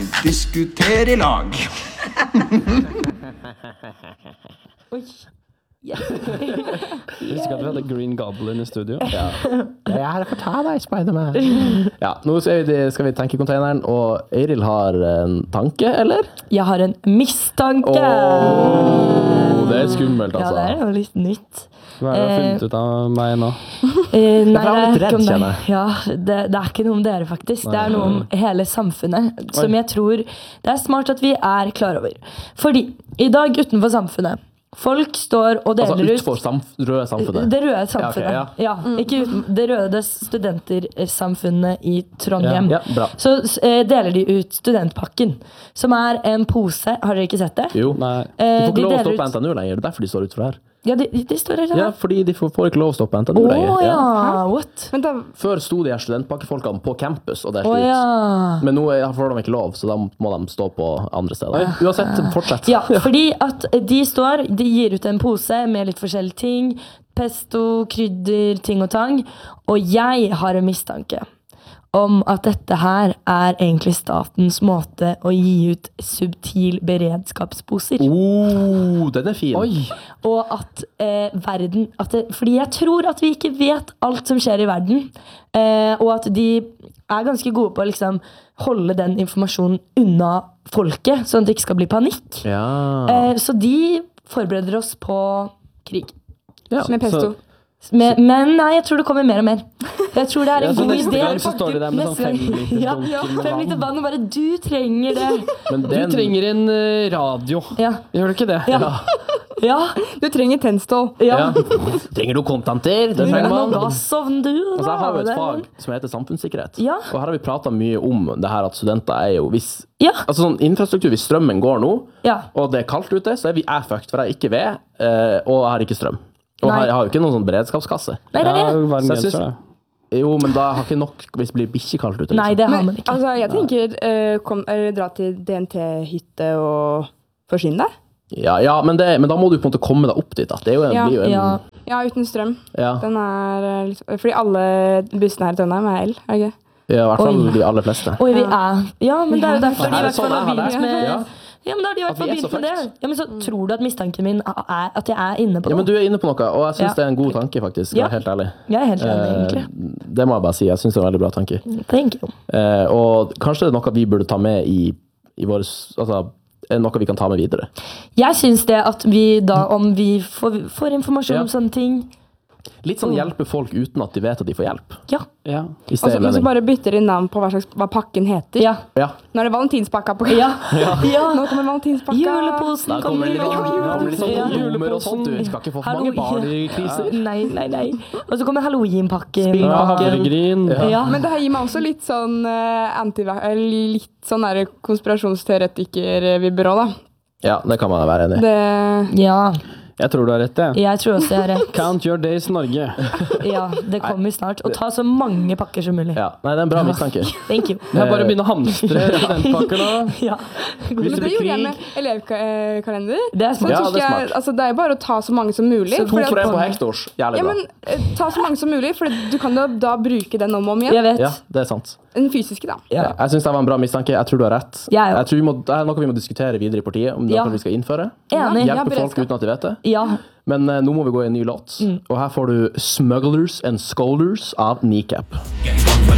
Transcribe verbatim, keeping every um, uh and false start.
diskuter i lag. Oi. Jeg husker at vi hadde Green Goblin i studio. Ja. Jeg er her for å ta deg, Spider-Man. Ja, nå skal vi, skal vi tenke containeren, og Eiril har en tanke, eller? Jeg har en mistanke. Åh, det er skummelt, altså. Ja, det er jo litt nytt. Hva er det du har funnet ut av meg nå? Eh, nei, Jeg er litt redd, ikke om kjenner deg. Ja, det, det er ikke noe om dere, faktisk. Det er noe om hele samfunnet, som jeg tror det er smart at vi er klar over. Fordi i dag utenfor samfunnet, folk står og deler Altså ut utfor samf røde samfunnet. Det røde samfunnet. Ja, Ja, ok, ja. ikke uten, det røde studentersamfunnet i Trondheim. Ja, bra. Så eh, deler de ut studentpakken, som er en pose. Har dere ikke sett det? Jo. Nei. De Eh, får ikke de lov å deler stå på ut- N T N U lenger, det er derfor de står utenfor her. Ja, de, de står her. Ja, fordi de får, får ikke lov å stå på N T N U Å lenger. ja, what? Men da, Før sto de her studentpakkefolkene på campus og delte Å ut. ja. Men nå er- får de ikke lov, så da må de stå på andre steder. Uansett, fortsett. Ja, fordi at de står, de gir ut en pose med litt forskjellige ting, pesto, krydder, ting og tang, og jeg har en mistanke om at dette her er egentlig statens måte å gi ut subtil beredskapsposer. Oh, den er fin. Oi! Og at eh, verden at det, fordi jeg tror at vi ikke vet alt som skjer i verden, eh, og at de er ganske gode på å liksom holde den informasjonen unna folket, sånn at det ikke skal bli panikk. Ja. Eh, så de forbereder oss på krig. ja. med pesto. Så- Men, men nei, jeg tror det kommer mer og mer. Jeg tror det er Ja, en så god neste idé. gang så står de der med sånn Neste gang- fem liters ja, dunker ja, med fem liter vann. vann, og bare du trenger det. Men det Du er en- trenger en eh, radio. Ja, Gjør du ikke det? ja, ja, Du trenger tennstål. ja. Ja. Trenger du kontanter? Det Du trenger må man. gassovn, du. Altså, jeg har jo et da. fag som heter samfunnssikkerhet. Ja. Og her har vi pratet mye om det her at studenter er jo hvis, Ja, altså sånn infrastruktur, hvis strømmen går nå, ja. og det er kaldt ute, så er vi er fucked, for jeg er ikke ved, eh, og jeg har ikke strøm. Og Nei. jeg har jo ikke noen sånn beredskapskasse. Nei, det er Ja, det. varm Så jeg genser, synes- da. Jo, men da har jeg ikke nok hvis det blir bikkjekaldt ute. Nei, Liksom. det har Men man ikke. altså, jeg tenker eh, kom, eller, dra til D N T-hytte og forsyne deg. Ja, ja men, det, men da må du på en måte komme deg opp dit. Da. Det er jo en, Ja. blir jo en Ja. Ja, uten strøm. ja. Den er eh, litt, fordi alle bussene her i Trondheim er el, er det ikke? Ja, i hvert fall Oi. de aller fleste. Oi, vi er Ja, men det er jo derfor de i Er det hvert fall sånn har jeg har begynt lært? med Ja. Ja, men da har de i hvert At fall vi er så begynt med det. fucked. Ja, men så tror du at mistanken min er at jeg er inne på Ja, noe? men du er inne på noe, og jeg syns Ja. det er en god tanke, faktisk. Skal Ja. jeg være helt ærlig. Jeg er helt enig, Eh, egentlig. det må jeg bare si. Jeg syns det er en veldig bra tanke. Thank you. Eh, og kanskje det er noe vi burde ta med i, i vår Altså, er noe vi kan ta med videre. Jeg syns det at vi da, om vi får, får informasjon Ja. om sånne ting Litt sånn hjelpe folk uten at de vet at de får hjelp. Ja. Ja. Hvis det Altså, er men så mening. bare bytter de navn på hva, slags, hva pakken heter. Ja. Ja. Nå er det valentinspakka på Ja. ja. Nå kommer valentinspakka. Juleposen Da kommer det litt, kommer. da kommer det litt sånn Ja. kondomer og sånt. Du skal ikke få for mange barn i kriser. Nei, nei, nei. Og så kommer halloweenpakken. Ja, havregrin. Ja. Men det her gir meg også litt sånn uh, anti eller litt sånn der konspirasjonsteoretiker-vibber òg, da. Ja, det kan man være enig i. Det Ja. Jeg tror du har rett, jeg. Jeg tror også jeg er rett. Count your days, Norge. Ja, det kommer snart. Og ta så mange pakker som mulig. Ja. Nei, det er en bra mistanke. Thank you. Det er bare å begynne å hamstre studentpakker nå. Ja. Men det gjorde jeg med elevkalender. Det er Så smart. Ja, tok det er jeg, smart. altså, det er bare å ta så mange som mulig. To fordi for at- en på Hektors. Jævlig Ja, bra. men eh, ta så mange som mulig, for du kan jo da bruke den om og om igjen. Jeg vet. Ja, det er sant. Den fysiske, da. Ja. Jeg syns det var en bra mistanke. Jeg tror du har rett. Jeg òg. Jeg tror vi må, det er noe vi må diskutere videre i partiet, om det er Ja. noe vi skal innføre. Enig. Ja, Hjelpe folk beredskap. uten at de vet det. Ja. Men eh, nå må vi gå i en ny låt. Og her får du 'Smugglers and Scolders' av Kneecap.